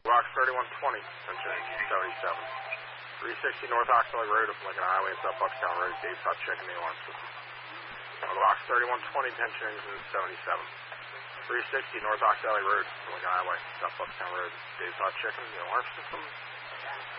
Box 3120, attention engine 77. 360 North Oxley Road, Lincoln Highway, South Buckstown Road, Dave's Hot Chicken, the alarm system. Box 3120, attention engine 77. 360 North Oxley Road, Lincoln Highway, South Buckstown Road, Dave's Hot Chicken, the alarm system.